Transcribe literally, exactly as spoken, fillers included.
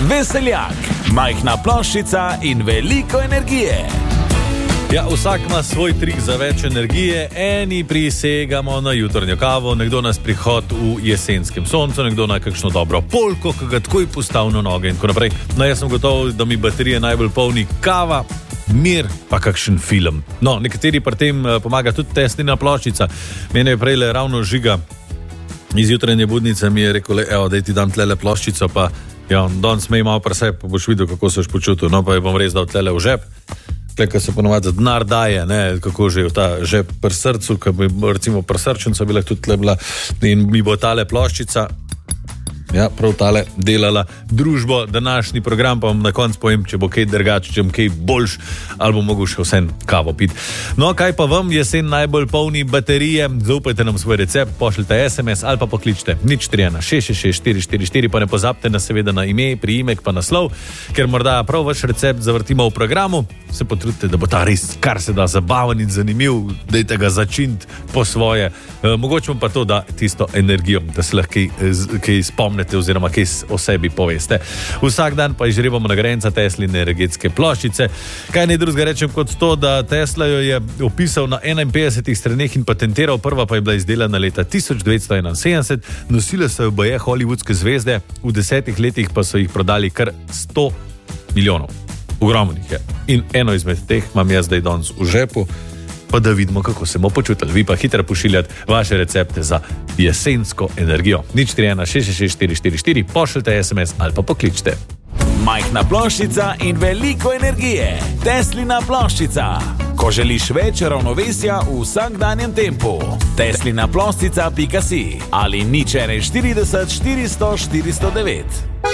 Veseljak, majhna ploščica in veliko energije. Ja, vsak ima svoj trik za več energije. Eni prisegamo na jutranjo kavo, nekdo na sprihod v jesenskem soncu, nekdo na kakšno dobro polko, ki ga takoj postavi na noge in tako naprej. No, jaz sem gotov, da mi baterije najbolj polni kava, mir pa kakšen film. No, nekateri pri tem pomaga tudi Teslina ploščica. Mene je prejle ravno Žiga iz jutranje budnice mi je rekel, evo, daj ti dam tlele ploščico, pa ja, danes me imel pri sebi, pa boš videl, kako se boš počutil. No, pa je bom res dal tlele v žep. Kaj se ponovadi za denar daje, ne, kako že v ta žep pri srcu, ki bi recimo pri srčencu bila tudi tle bila in mi bo tale ploščica, ja, prav tale delala družbo, današnji program, pa vam na koncu povem, če bo kaj drugače, če bom kaj boljš, ali bom mogel še vsem kavo piti. No, kaj pa vam jesen najbolj polni baterije? Zaupajte nam svoj recept, pošljite es em es ali pa pokličite nič tri ena šest šest šest štiri štiri štiri, pa ne pozabite na seveda na ime, priimek pa naslov, ker morda prav vaš recept zavrtimo v programu. Se potrudite, da bo ta res kar se da zabaven in zanimiv, dajte ga začiniti po svoje. E, mogoče vam pa to da tisto energijo, da se lahko kaj spomnite oziroma kaj o sebi poveste. Vsak dan pa izžrebamo nagrajenca Tesline energetske ploščice. Kaj ne drugega rečem kot to, da Tesla jo je opisal na enainpetdesetih straneh in patentiral, prva pa je bila izdelana leta tisoč devetsto enainsedemdeset, nosile so jo baje hollywoodske zvezde, v desetih letih pa so jih prodali kar sto milijonov. Ogromno jih je. In eno izmed teh imam jaz zdaj danes v žepu, pa da vidimo, kako se bomo počutili. Vi pa hitro pošiljate vaše recepte za jesensko energijo. nič tri ena šest šest štiri štiri štiri, pošljite es em es ali pa pokličite. Majhna ploščica in veliko energije. Teslina ploščica. Ko želiš več ravnovesja v vsakdanjem tempu. Teslina ploščica pika si ali nič ena štirideset štiristo štiristo devet.